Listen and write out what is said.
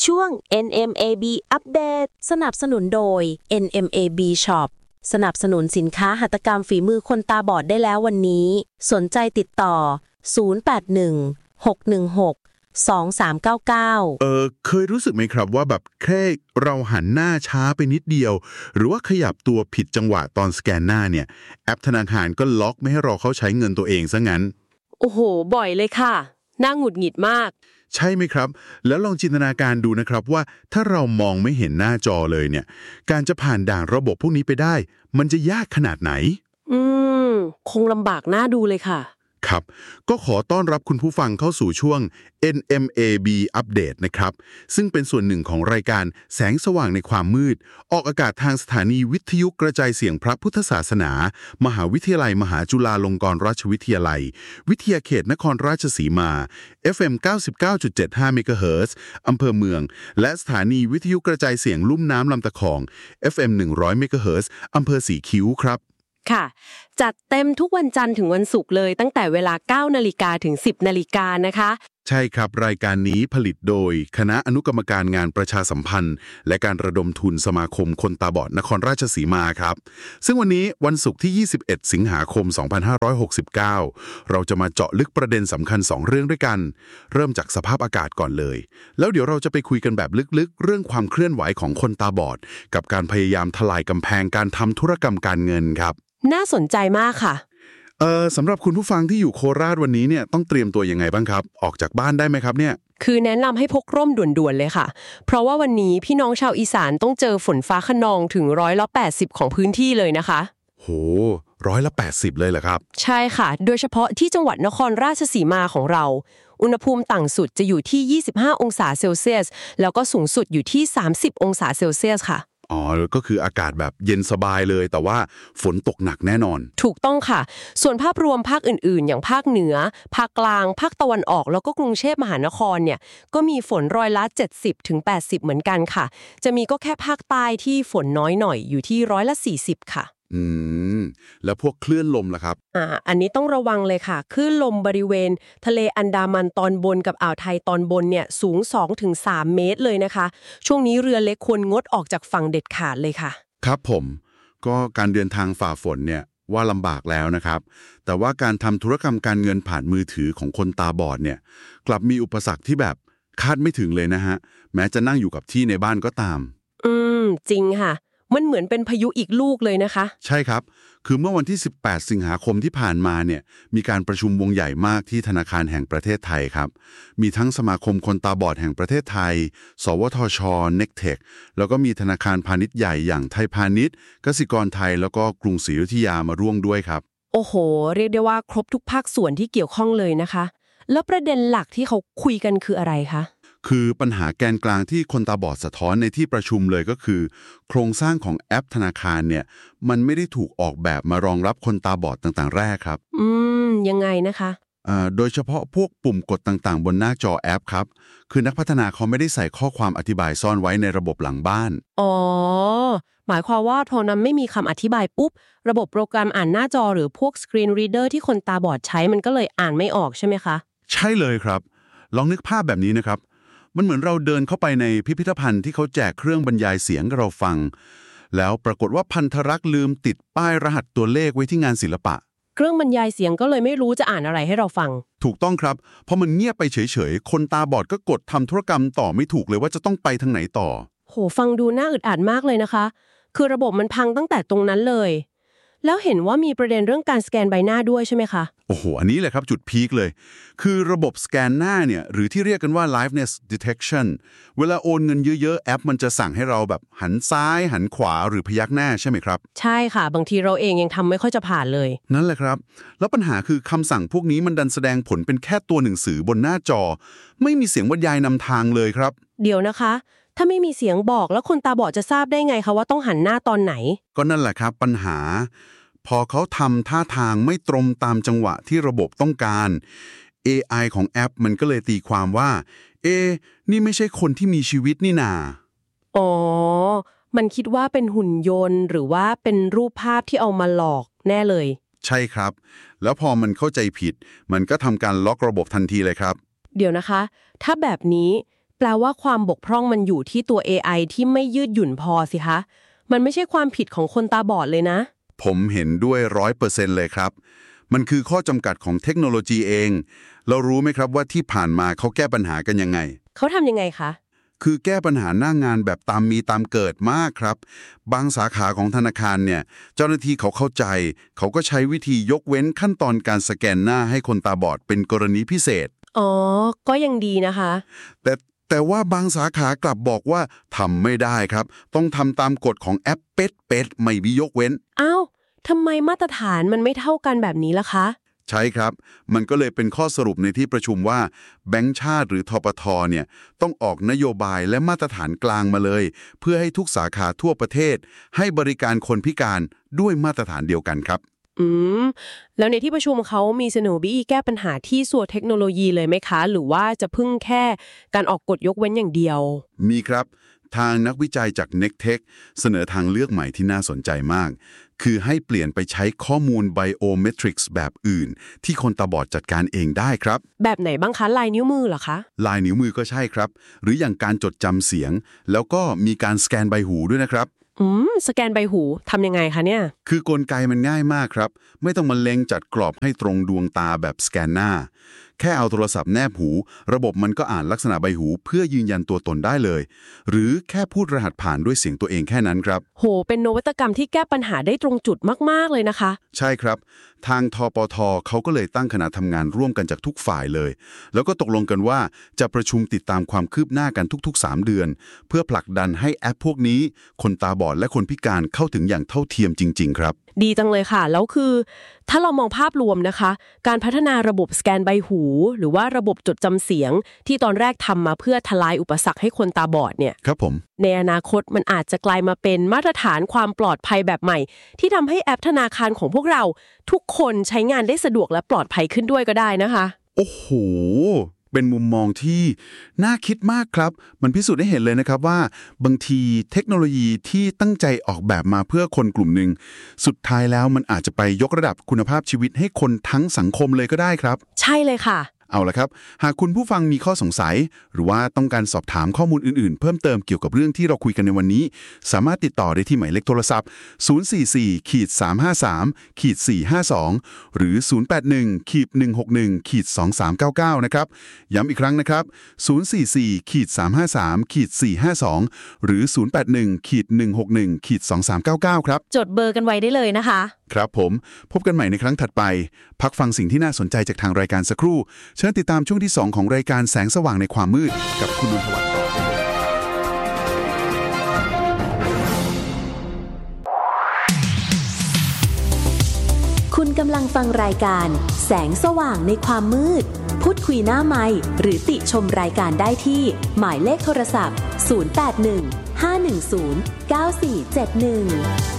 ช่วง NMAB อัปเดตสนับสนุนโดย NMAB Shop สนับสนุนสินค้าหัตถกรรมฝีมือคนตาบอดได้แล้ววันนี้สนใจติดต่อ0816162399 เคยรู้สึกไหมครับว่าแบบแค่เราหันหน้าช้าไปนิดเดียวหรือว่าขยับตัวผิดจังหวะตอนสแกนหน้าเนี่ยแอปธนาคารก็ล็อกไม่ให้เราเข้าใช้เงินตัวเองซะงั้นโอ้โหบ่อยเลยค่ะน่าหงุดหงิดมากใช่ไหมครับแล้วลองจินตนาการดูนะครับว่าถ้าเรามองไม่เห็นหน้าจอเลยเนี่ยการจะผ่านด่านระบบพวกนี้ไปได้มันจะยากขนาดไหนคงลำบากน่าดูเลยค่ะครับก็ขอต้อนรับคุณผู้ฟังเข้าสู่ช่วง NMAB Update นะครับซึ่งเป็นส่วนหนึ่งของรายการแสงสว่างในความมืดออกอากาศทางสถานีวิทยุกระจายเสียงพระพุทธศาสนามหาวิทยาลัยมหาจุฬาลงกรณราชวิทยาลัยวิทยาเขตนครราชสีมา FM 99.75 เมกะเฮิรตซ์อำเภอเมืองและสถานีวิทยุกระจายเสียงลุ่มน้ำลำตะคอง FM 100 เมกะเฮิรตซ์อำเภอสีคิ้วครับค่ะจัดเต็มทุกวันจันทร์ถึงวันศุกร์เลยตั้งแต่เวลา 9 นาฬิกาถึง 10 นาฬิกานะคะใช่ครับรายการนี้ผลิตโดยคณะอนุกรรมการงานประชาสัมพันธ์และการระดมทุนสมาคมคนตาบอดนครราชสีมาครับซึ่งวันนี้วันศุกร์ที่ 21 สิงหาคม 2569 เราจะมาเจาะลึกประเด็นสำคัญ 2 เรื่องด้วยกันเริ่มจากสภาพอากาศก่อนเลยแล้วเดี๋ยวเราจะไปคุยกันแบบลึกๆเรื่องความเคลื่อนไหวของคนตาบอดกับการพยายามทลายกำแพงการทำธุรกรรมการเงินครับน่าสนใจมากค่ะสำหรับคุณผู้ฟังที่อยู่โคราชวันนี้เนี่ยต้องเตรียมตัวยังไงบ้างครับออกจากบ้านได้ไหมครับเนี่ยคือแนะนำให้พกร่มด่วนๆเลยค่ะเพราะว่าวันนี้พี่น้องชาวอีสานต้องเจอฝนฟ้าคะนองถึง80%ของพื้นที่เลยนะคะโห80%เลยเหรอครับใช่ค่ะโดยเฉพาะที่จังหวัดนครราชสีมาของเราอุณหภูมิต่ำสุดจะอยู่ที่25องศาเซลเซียสแล้วก็สูงสุดอยู่ที่30องศาเซลเซียสค่ะก็คืออากาศแบบเย็นสบายเลยแต่ว่าฝนตกหนักแน่นอนถูกต้องค่ะส่วนภาพรวมภาคอื่นๆอย่างภาคเหนือภาคกลางภาคตะวันออกแล้วก็กรุงเทพมหานครเนี่ยก็มีฝน70-80%เหมือนกันค่ะจะมีก็แค่ภาคใต้ที่ฝนน้อยหน่อยอยู่ที่40%ค่ะแล้วพวกคลื่นลมล่ะครับอันนี้ต้องระวังเลยค่ะคลื่นลมบริเวณทะเลอันดามันตอนบนกับอ่าวไทยตอนบนเนี่ยสูง 2-3 เมตรเลยนะคะช่วงนี้เรือเล็กควรงดออกจากฝั่งเด็ดขาดเลยค่ะครับผมก็การเดินทางฝ่าฝนเนี่ยว่าลำบากแล้วนะครับแต่ว่าการทำธุรกรรมการเงินผ่านมือถือของคนตาบอดเนี่ยกลับมีอุปสรรคที่แบบคาดไม่ถึงเลยนะฮะแม้จะนั่งอยู่กับที่ในบ้านก็ตามจริงค่ะมันเหมือนเป็นพายุอีกลูกเลยนะคะใช่ครับคือเมื่อวันที่18สิงหาคมที่ผ่านมาเนี่ยมีการประชุมวงใหญ่มากที่ธนาคารแห่งประเทศไทยครับมีทั้งสมาคมคนตาบอดแห่งประเทศไทยสวทช Nectech แล้วก็มีธนาคารพาณิชย์ใหญ่อย่างไทยพาณิชย์กสิกรไทยแล้วก็กรุงศรีอยุธยามาร่วมด้วยครับโอ้โหเรียกได้ว่าครบทุกภาคส่วนที่เกี่ยวข้องเลยนะคะแล้วประเด็นหลักที่เขาคุยกันคืออะไรคะคือปัญหาแกนกลางที่คนตาบอดสะท้อนในที่ประชุมเลยก็คือโครงสร้างของแอปธนาคารเนี่ยมันไม่ได้ถูกออกแบบมารองรับคนตาบอดต่างๆแรกครับยังไงนะคะโดยเฉพาะพวกปุ่มกดต่างๆบนหน้าจอแอปครับคือนักพัฒนาเขาไม่ได้ใส่ข้อความอธิบายซ่อนไว้ในระบบหลังบ้านหมายความว่าโทรนั้นไม่มีคำอธิบายปุ๊บระบบโปรแกรมอ่านหน้าจอหรือพวกสกรีนรีดเดอร์ที่คนตาบอดใช้มันก็เลยอ่านไม่ออกใช่ไหมคะใช่เลยครับลองนึกภาพแบบนี้นะครับมันเหมือนเราเดินเข้าไปในพิพิธภัณฑ์ที่เขาแจกเครื่องบรรยายเสียงให้เราฟังแล้วปรากฏว่าพันธรักษ์ลืมติดป้ายรหัสตัวเลขไว้ที่งานศิลปะเครื่องบรรยายเสียงก็เลยไม่รู้จะอ่านอะไรให้เราฟังถูกต้องครับพอมันเงียบไปเฉยๆคนตาบอดก็กดทำธุรกรรมต่อไม่ถูกเลยว่าจะต้องไปทางไหนต่อโหฟังดูน่าอึดอัดมากเลยนะคะคือระบบมันพังตั้งแต่ตรงนั้นเลยแล้วเห็นว่ามีประเด็นเรื่องการสแกนใบหน้าด้วยใช่ไหมคะโอ้โหอันนี้แหละครับจุดพีคเลยคือระบบสแกนหน้าเนี่ยหรือที่เรียกกันว่า liveness detection เวลาโอนเงินเยอะๆแอปมันจะสั่งให้เราแบบหันซ้ายหันขวาหรือพยักหน้าใช่ไหมครับใช่ค่ะบางทีเราเองยังทำไม่ค่อยจะผ่านเลยนั่นแหละครับแล้วปัญหาคือคำสั่งพวกนี้มันดันแสดงผลเป็นแค่ตัวหนังสือบนหน้าจอไม่มีเสียงบรรยายนำทางเลยครับเดี๋ยวนะคะถ้าไม่มีเสียงบอกแล้วคนตาบอดจะทราบได้ไงคะว่าต้องหันหน้าตอนไหนก็นั่นแหละครับปัญหาพอเขาทำท่าทางไม่ตรงตามจังหวะที่ระบบต้องการ AI ของแอปมันก็เลยตีความว่านี่ไม่ใช่คนที่มีชีวิตนี่นามันคิดว่าเป็นหุ่นยนต์หรือว่าเป็นรูปภาพที่เอามาหลอกแน่เลยใช่ครับแล้วพอมันเข้าใจผิดมันก็ทำการล็อกระบบทันทีเลยครับเดี๋ยวนะคะถ้าแบบนี้แปลว่าความบกพร่องมันอยู่ที่ตัว AI ที่ไม่ยืดหยุ่นพอสิคะมันไม่ใช่ความผิดของคนตาบอดเลยนะผมเห็นด้วย 100% เลยครับมันคือข้อจำกัดของเทคโนโลยีเองเรารู้ไหมครับว่าที่ผ่านมาเขาแก้ปัญหากันยังไงเขาทำยังไงคะคือแก้ปัญหาหน้างานแบบตามมีตามเกิดมากครับบางสาขาของธนาคารเนี่ยเจ้าหน้าที่เขาเข้าใจเขาก็ใช้วิธียกเว้นขั้นตอนการสแกนหน้าให้คนตาบอดเป็นกรณีพิเศษอ๋อก็ยังดีนะคะแต่ว่าบางสาขากลับบอกว่าทำไม่ได้ครับต้องทำตามกฎของแอปเป๊ะๆไม่มียกเว้นอ้าวทำไมมาตรฐานมันไม่เท่ากันแบบนี้ล่ะคะใช่ครับมันก็เลยเป็นข้อสรุปในที่ประชุมว่าแบงก์ชาติหรือธปท.เนี่ยต้องออกนโยบายและมาตรฐานกลางมาเลยเพื่อให้ทุกสาขาทั่วประเทศให้บริการคนพิการด้วยมาตรฐานเดียวกันครับแล้วในที่ประชุมเขามีเสนอวิธีแก้ปัญหาที่ส่วนเทคโนโลยีเลยไหมคะหรือว่าจะพึ่งแค่การออกกฎยกเว้นอย่างเดียวมีครับทางนักวิจัยจาก Nectech เสนอทางเลือกใหม่ที่น่าสนใจมากคือให้เปลี่ยนไปใช้ข้อมูล Biometrics แบบอื่นที่คนตาบอดจัดการเองได้ครับแบบไหนบ้างคะลายนิ้วมือเหรอคะลายนิ้วมือก็ใช่ครับหรืออย่างการจดจำเสียงแล้วก็มีการสแกนใบหูด้วยนะครับสแกนใบหูทำยังไงคะเนี่ยคือกลไกมันง่ายมากครับไม่ต้องมาเล็งจัดกรอบให้ตรงดวงตาแบบสแกนหน้าแค่เอาโทรศัพท์แนบหูระบบมันก็อ่านลักษณะใบหูเพื่อยืนยันตัวตนได้เลยหรือแค่พูดรหัสผ่านด้วยเสียงตัวเองแค่นั้นครับโหเป็นนวัตกรรมที่แก้ปัญหาได้ตรงจุดมากๆเลยนะคะใช่ครับทางธปท.เขาก็เลยตั้งคณะทำงานร่วมกันจากทุกฝ่ายเลยแล้วก็ตกลงกันว่าจะประชุมติดตามความคืบหน้ากันทุกๆ3 เดือนเพื่อผลักดันให้แอปพวกนี้คนตาบอดและคนพิการเข้าถึงอย่างเท่าเทียมจริงๆครับดีจังเลยค่ะแล้วคือถ้าเรามองภาพรวมนะคะการพัฒนาระบบสแกนใบหูหรือว่าระบบจดจำเสียงที่ตอนแรกทำมาเพื่อทลายอุปสรรคให้คนตาบอดเนี่ยครับผมในอนาคตมันอาจจะกลายมาเป็นมาตรฐานความปลอดภัยแบบใหม่ที่ทำให้แอปธนาคารของพวกเราทุกคนใช้งานได้สะดวกและปลอดภัยขึ้นด้วยก็ได้นะคะโอ้โหเป็นมุมมองที่น่าคิดมากครับมันพิสูจน์ให้เห็นเลยนะครับว่าบางทีเทคโนโลยีที่ตั้งใจออกแบบมาเพื่อคนกลุ่มหนึ่งสุดท้ายแล้วมันอาจจะไปยกระดับคุณภาพชีวิตให้คนทั้งสังคมเลยก็ได้ครับใช่เลยค่ะเอาละครับหากคุณผู้ฟังมีข้อสงสัยหรือว่าต้องการสอบถามข้อมูลอื่นๆเพิ่มเติมเกี่ยวกับเรื่องที่เราคุยกันในวันนี้สามารถติดต่อได้ที่หมายเลขโทรศัพท์044-353-452หรือ081-161-2399นะครับย้ำอีกครั้งนะครับ044-353-452หรือ081-161-2399ครับจดเบอร์กันไว้ได้เลยนะคะครับผมพบกันใหม่ในครั้งถัดไปพักฟังสิ่งที่น่าสนใจจากทางรายการสักครู่เชิญติดตามช่วงที่2ของรายการแสงสว่างในความมืดกับคุณนนทวัฒน์ต่อคุณกำลังฟังรายการแสงสว่างในความมืดพูดคุยหน้าไมค์หรือติชมรายการได้ที่หมายเลขโทรศัพท์081 510 9471